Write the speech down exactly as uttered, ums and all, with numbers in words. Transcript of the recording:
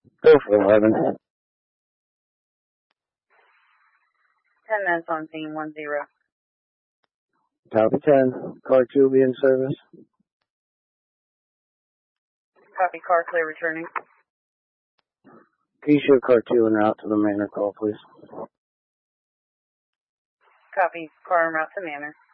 Go for eleven. Ten minutes on scene, one zero. Copy ten. Car two will be in service. Copy, car clear returning. Can you show car two en route to the Manor call, please? Copy, car en route to Manor.